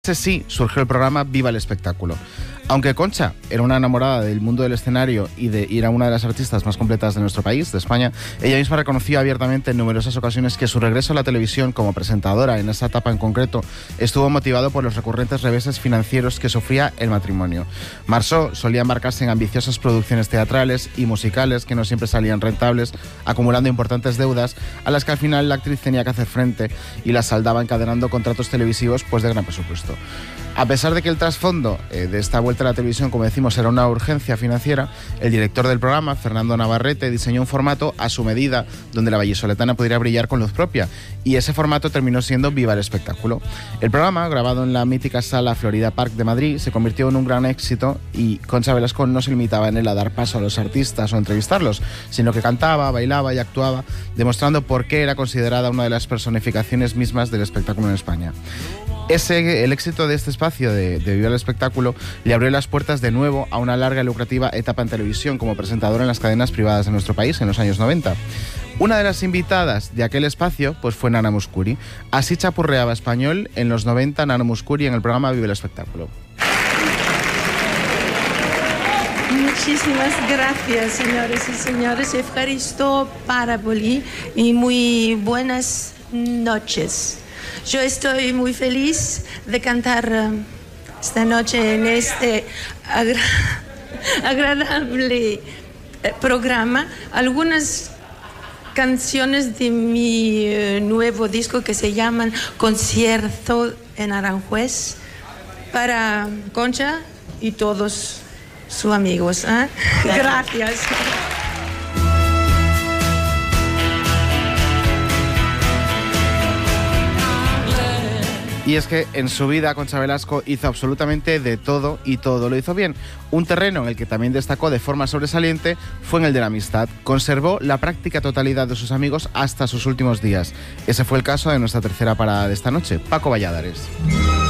Ese sí surgió el programa Viva el Espectáculo. Aunque Concha era una enamorada del mundo del escenario y era una de las artistas más completas de nuestro país, de España, ella misma reconoció abiertamente en numerosas ocasiones que su regreso a la televisión como presentadora en esa etapa en concreto estuvo motivado por los recurrentes reveses financieros que sufría el matrimonio. Marceau solía embarcarse en ambiciosas producciones teatrales y musicales que no siempre salían rentables, acumulando importantes deudas a las que al final la actriz tenía que hacer frente y las saldaba encadenando contratos televisivos pues de gran presupuesto. A pesar de que el trasfondo de esta vuelta a la televisión, como decimos, era una urgencia financiera, el director del programa, Fernando Navarrete, diseñó un formato a su medida donde la vallisoletana pudiera brillar con luz propia, y ese formato terminó siendo Viva el Espectáculo. El programa, grabado en la mítica sala Florida Park de Madrid, se convirtió en un gran éxito y Concha Velasco no se limitaba en él a dar paso a los artistas o a entrevistarlos, sino que cantaba, bailaba y actuaba, demostrando por qué era considerada una de las personificaciones mismas del espectáculo en España. El éxito de este espacio de Viva el Espectáculo le abrió las puertas de nuevo a una larga y lucrativa etapa en televisión como presentadora en las cadenas privadas de nuestro país en los años 90. Una de las invitadas de aquel espacio pues fue Nana Mouskouri. Así chapurreaba español en los 90 Nana Mouskouri en el programa Viva el Espectáculo. Muchísimas gracias, señores y señores. Evharisto Paraboli y muy buenas noches. Yo estoy muy feliz de cantar esta noche en este agradable programa algunas canciones de mi nuevo disco que se llaman Concierto en Aranjuez para Concha y todos sus amigos. Gracias. Y es que en su vida Concha Velasco hizo absolutamente de todo y todo lo hizo bien. Un terreno en el que también destacó de forma sobresaliente fue en el de la amistad. Conservó la práctica totalidad de sus amigos hasta sus últimos días. Ese fue el caso de nuestra tercera parada de esta noche, Paco Valladares.